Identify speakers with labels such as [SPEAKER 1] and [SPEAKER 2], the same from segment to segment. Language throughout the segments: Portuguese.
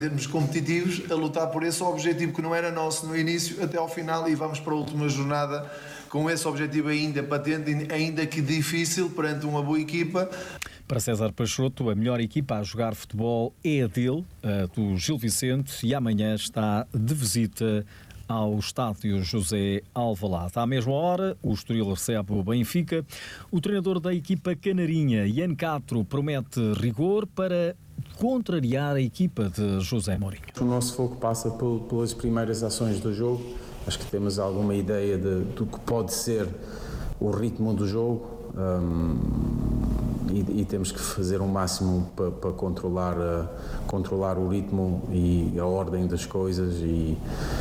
[SPEAKER 1] Termos competitivos, a lutar por esse objetivo que não era nosso no início até ao final, e vamos para a última jornada com esse objetivo ainda patente, ainda que difícil, perante uma boa equipa.
[SPEAKER 2] Para César Peixoto, a melhor equipa a jogar futebol é a dele, a do Gil Vicente, e amanhã está de visita ao estádio José Alvalade. À mesma hora, o Estoril recebe o Benfica. O treinador da equipa canarinha, Ian Castro, promete rigor para contrariar a equipa de José Mourinho.
[SPEAKER 3] O nosso foco passa pelas primeiras ações do jogo. Acho que temos alguma ideia do que pode ser o ritmo do jogo, e temos que fazer o máximo para controlar o ritmo e a ordem das coisas, e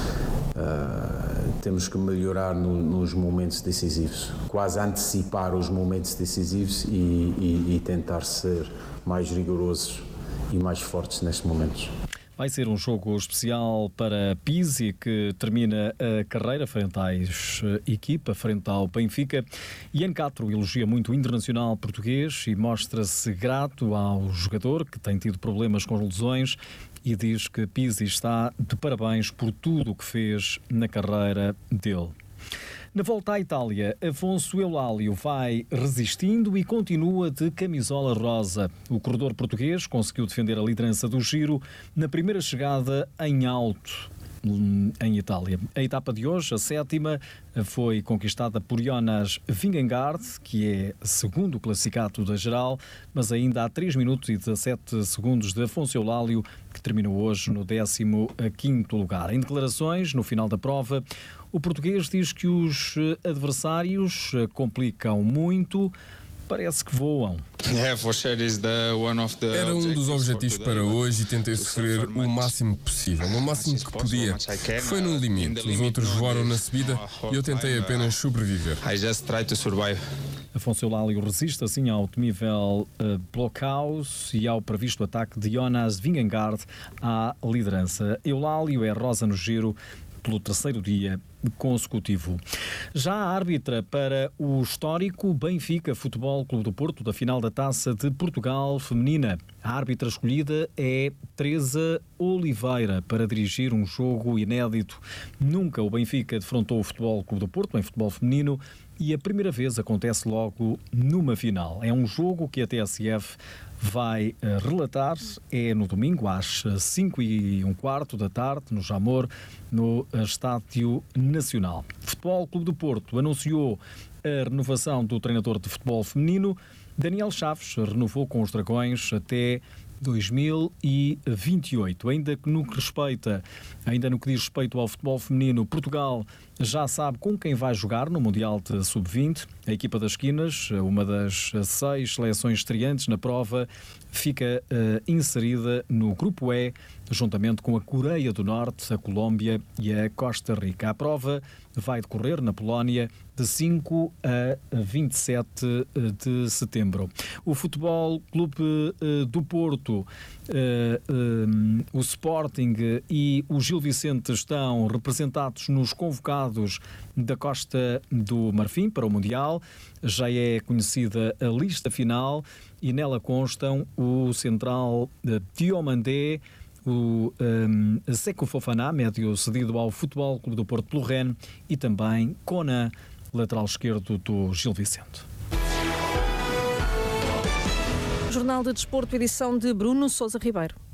[SPEAKER 3] temos que melhorar nos momentos decisivos, quase antecipar os momentos decisivos e tentar ser mais rigorosos e mais fortes nestes momentos.
[SPEAKER 2] Vai ser um jogo especial para Pizzi, que termina a carreira frente à equipa, frente ao Benfica. Ian Castro elogia muito o internacional português e mostra-se grato ao jogador, que tem tido problemas com lesões, e diz que Pizzi está de parabéns por tudo o que fez na carreira dele. Na volta à Itália, Afonso Eulálio vai resistindo e continua de camisola rosa. O corredor português conseguiu defender a liderança do Giro na primeira chegada em alto, em Itália. A etapa de hoje, a 7ª, foi conquistada por Jonas Vingegaard, que é segundo classificado da geral, mas ainda há 3 minutos e 17 segundos de Afonso Eulálio, que terminou hoje no 15º lugar. Em declarações, no final da prova, o português diz que os adversários complicam muito, parece que voam.
[SPEAKER 4] Era um dos objetivos para hoje e tentei sofrer o máximo possível, o máximo que podia. Foi no limite, os outros voaram na subida e eu tentei apenas sobreviver.
[SPEAKER 2] Afonso Eulálio resiste assim ao temível blockhouse e ao previsto ataque de Jonas Vingegaard à liderança. Eulálio é rosa no Giro pelo 3º dia consecutivo. Já a árbitra para o histórico Benfica Futebol Clube do Porto da final da Taça de Portugal feminina. A árbitra escolhida é Teresa Oliveira para dirigir um jogo inédito. Nunca o Benfica defrontou o Futebol Clube do Porto em futebol feminino e a primeira vez acontece logo numa final. É um jogo que a TSF vai relatar, é no domingo às 5h15 da tarde, no Jamor, no Estádio Nacional. Futebol Clube do Porto anunciou a renovação do treinador de futebol feminino. Daniel Chaves renovou com os Dragões até 2028. Ainda no que diz respeito ao futebol feminino, Portugal já sabe com quem vai jogar no Mundial de Sub-20. A equipa das Esquinas, uma das 6 seleções estreantes na prova, fica inserida no Grupo E, juntamente com a Coreia do Norte, a Colômbia e a Costa Rica. A prova vai decorrer na Polónia de 5 a 27 de setembro. O Futebol Clube do Porto, o Sporting e o Gil Vicente estão representados nos convocados da Costa do Marfim para o Mundial. Já é conhecida a lista final e nela constam o central Diomandé, o Seko Fofana, médio cedido ao Futebol Clube do Porto pelo Rennes, e também Conan, lateral esquerdo do Gil Vicente.
[SPEAKER 5] Jornal de Desporto, edição de Bruno Sousa Ribeiro.